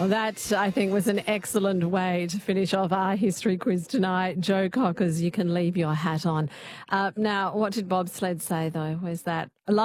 Well, that, I think, was an excellent way to finish off our history quiz tonight. Joe Cockers, you can leave your hat on. Now, what did bobsled say, though? Where's that?